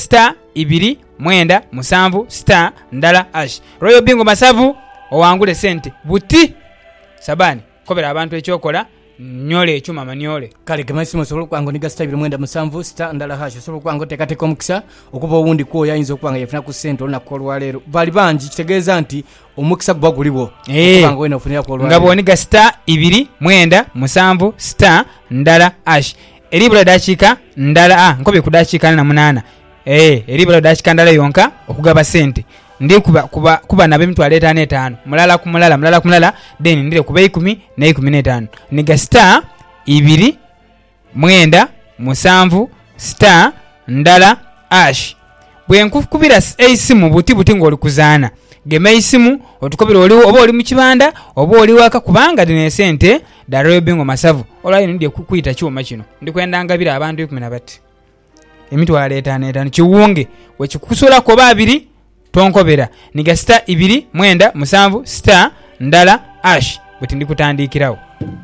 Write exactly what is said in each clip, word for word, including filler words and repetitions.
star ibiri mwenda musanvu star ndala ash. Royal Bingo Masavu owangule sente buti sabani kobera abantu ekyokola nyole ekyuma manyole kale kemaisimo solo kwango niga star ibiri mwenda musanvu star ndala hash solo kwango tekateka omukisa okuba owundi ko yayinza okwanga yefuna ku sente olina kolwa lero bali banji kitegeeza nti omukisa gwa gulibo kwango wena ofunira kolwa ngabo niga star ibiri mwenda musanvu star ndala ash eribula dachika ndala ah nkobe kudachika na munana eh eribula dachika ndala yonka okugaba sente ndi kuba kuba kuba nabe mtu aleta ne tano mulala kumulala mulala kumulala then ndire kuba ikumi na ikumi na tano niga star ibiri mwenda musanvu star ndala ash bwe nkukubira esimu buti buti ngoli kuzana gema isimu otukobera oli oba oli mu kibanda oba oli waka kubanga dine sente da Royal Bingo Masavu olwayo ndiye kukuita kyuma kino ndikwenda ngabira abantu ikumi na bati emitwalo aleta ne tano kiwunge we kikusola ko babiri tonkobera niga star ibiri mwenda musanvu star ndala ash buti ndikutandikirawo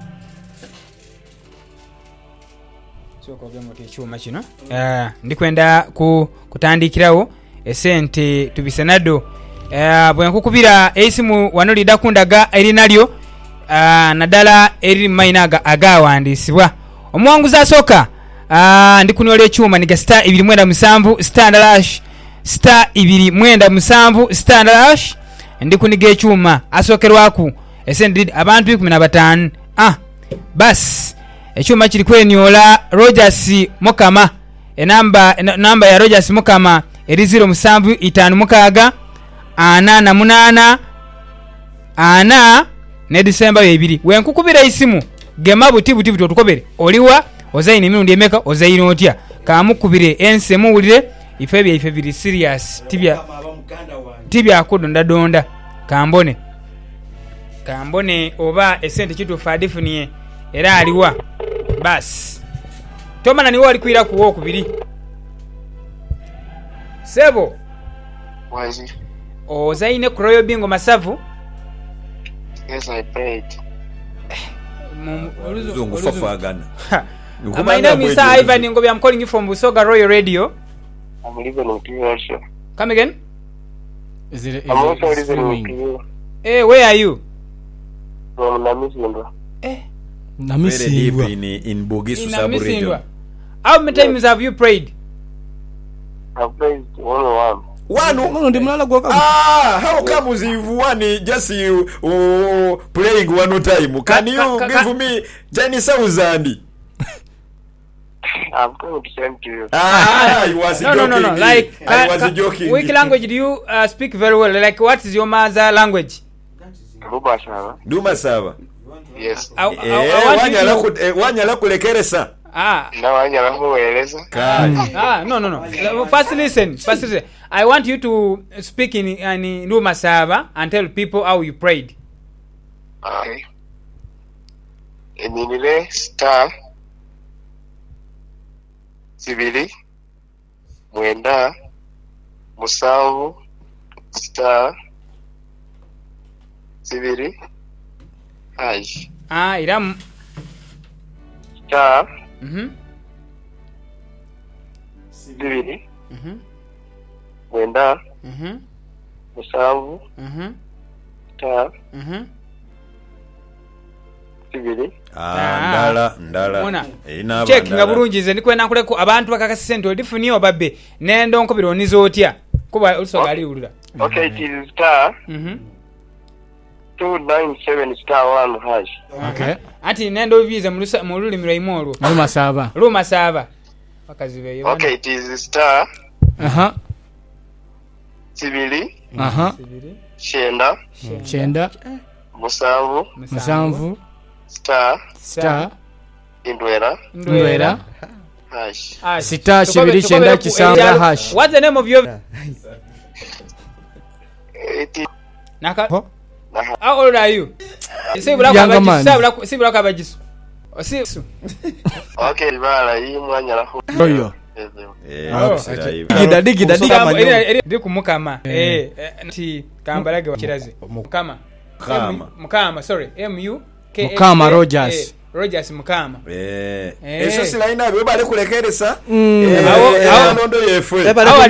soko gemo kyuma kino eh ndikwenda ku kutandikirawo esente tubisenado eh bwe nkukubira esimu wano lidakundaga eri nalyo uh, nadala eri mainaga agawandisibwa omwanguza asoka uh, ndikunole kyuma niga star ibiri mwenda musanvu star ndala ash star ibiri mwenda musanvu star dash ndikuniga ekyuma asokerwaku esendid abantu ikumi na batano ah bas ekyuma kiri kwenyola Rogers Mukama enamba namba ya Rogers Mukama eri zero musanvu itano mukaga ana na munana ana ne December ebiri wenkukubira isimu gema buti buti buti otukobere oliwa ozaine mirundi emeka ozaine otya kamukubire ensemu ulire ifebya ifebiri serious tibya tibya kudonda donda kambone kambone oba esente kitu fadifuniye era aliwa bas tomana niwo alikwira kuwo kubiri sebo wazi ozaine ku Royal Bingo Masavu. Yes, I paid. Zungu fafagana. My name is Ivan Ngobi. I'm calling you from Busoga Royal Radio. I'm living in Kenya also. Come again? Is it, is I'm also it living in Kenya. Hey, where are you? From Namisimba. Eh? Namisimba. In, in Bogisu In Sabu region. How many times have you prayed? I've prayed one on one. One, no, no, no, no, ah, how come you one just you oh, playing one time? Can you ka, ka, give ka, me Jenny Sauzandi? I'm going to send to you. Ah, I was no, joking. No, no, no, like I ka, was ka, joking. Which language do you uh, speak very well? Like, what is your mother language? Duma Sava. Duma Sava. Yes. I, I, Eh, I want you to... wanyala kulekeresa. Ah. Now I am going Ah, no, no, no. First listen. First listen. I want you to speak in in Duma Sava and tell people how you prayed. Okay. Enile star Sibili Mwenda Musavu star Sibili Hash. Ah, iram. Star. Mhm. Sibili. Mhm. Mwenda. Mhm. Musavu. Mhm. Star. Mhm. Sibili. Ah, ndala, ndala. Mona. Ina Check nga bulungize ndikwenda nkuleko abantu bakakase sente odifuni obabbe nendo nkobiro onizo otya kuba usoga ali ulula. Okay, it is star. Mhm. two nine seven star one hash. Okay. Ati nendo bize mu lulimi lwaimoro. Luma Sava. Luma Sava. Bakazibe yo. Okay, it is star. Aha. Sibili. Aha. Shenda. Chenda. Musavu. Musanvu. Star. Star. Indwera. Ndwera. Hash. Sita shibiri chenda kisanga hash. What's the name of your It is Naka? Huh? How old are you? Si bulaka Younger abajisu. man. Si bulaka abajisu. Si. okay, bala yi mwanya la ho. Oyo. Eh, Oh, sira okay. iva. Digida digida digida. Ndi kumukama. Eh, nti kambalage wa kirazi. Mukama. Mukama. Mukama, sorry. M U K A. Mukama Rogers. Rogers Mukama. Eh. Eh. Eso sila ina bwe bale kulekeresa. Mm. Eh, Awo- eh, awo- nondo yefwe. Eba- How are